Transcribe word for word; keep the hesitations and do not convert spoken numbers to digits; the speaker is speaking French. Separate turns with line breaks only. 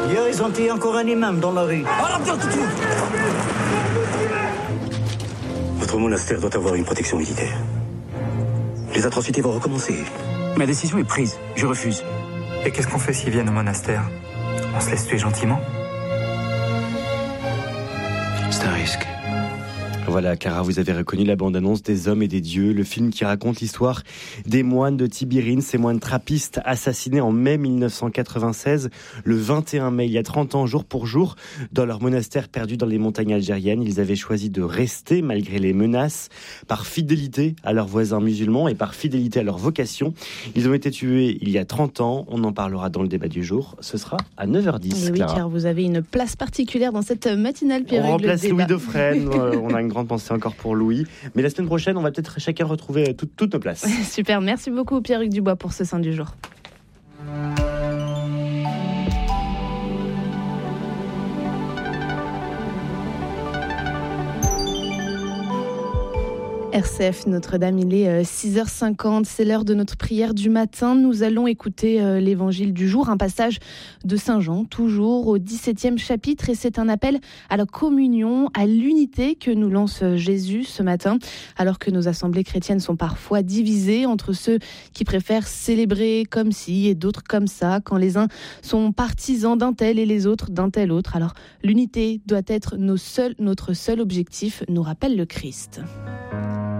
Hier, ils ont tué encore un imam dans la rue.
Votre monastère doit avoir une protection militaire. Les atrocités vont recommencer.
Ma décision est prise. Je refuse.
Et qu'est-ce qu'on fait s'ils viennent au monastère? On se laisse tuer gentiment?
C'est un risque.
Voilà, Cara, vous avez reconnu la bande-annonce des Hommes et des Dieux, le film qui raconte l'histoire des moines de Tibérine, ces moines trappistes assassinés en mai mille neuf cent quatre-vingt-seize, le vingt et un mai, il y a trente ans, jour pour jour, dans leur monastère perdu dans les montagnes algériennes. Ils avaient choisi de rester malgré les menaces, par fidélité à leurs voisins musulmans et par fidélité à leur vocation. Ils ont été tués il y a trente ans, on en parlera dans le débat du jour, ce sera à neuf heures dix.
Et oui,
Clara.
car vous avez une place particulière dans cette matinale, Pierre.
On remplace Louis Dauphren, on a une grande pensée encore pour Louis. Mais la semaine prochaine, on va peut-être chacun retrouver tout, toutes nos places.
Super, merci beaucoup Pierre-Hugues Dubois pour ce Saint du jour. R C F Notre-Dame, il est six heures cinquante, c'est l'heure de notre prière du matin. Nous allons écouter l'évangile du jour, un passage de Saint Jean, toujours au dix-septième chapitre, et c'est un appel à la communion, à l'unité que nous lance Jésus ce matin, alors que nos assemblées chrétiennes sont parfois divisées entre ceux qui préfèrent célébrer comme ci et d'autres comme ça, quand les uns sont partisans d'un tel et les autres d'un tel autre. Alors l'unité doit être nos seuls, notre seul objectif, nous rappelle le Christ.